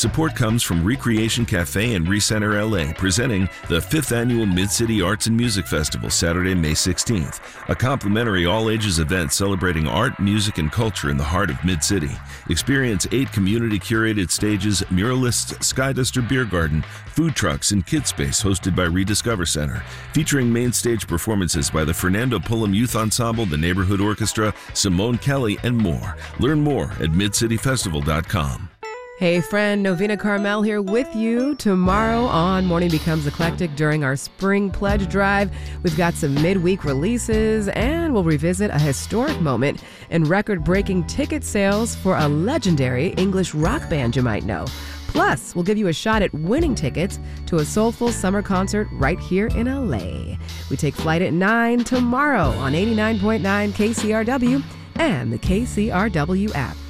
Support comes from Recreation Cafe and Recenter LA, presenting the 5th Annual Mid-City Arts and Music Festival, Saturday, May 16th. A complimentary all-ages event celebrating art, music, and culture in the heart of Mid-City. Experience 8 community-curated stages, muralists, Skyduster Beer Garden, food trucks, and kid space hosted by Rediscover Center, featuring main stage performances by the Fernando Pullum Youth Ensemble, the Neighborhood Orchestra, Simone Kelly, and more. Learn more at midcityfestival.com. Hey friend, Novena Carmel here with you. Tomorrow on Morning Becomes Eclectic during our Spring Pledge Drive, we've got some midweek releases and we'll revisit a historic moment in record-breaking ticket sales for a legendary English rock band you might know. Plus, we'll give you a shot at winning tickets to a soulful summer concert right here in LA. We take flight at 9 tomorrow on 89.9 KCRW and the KCRW app.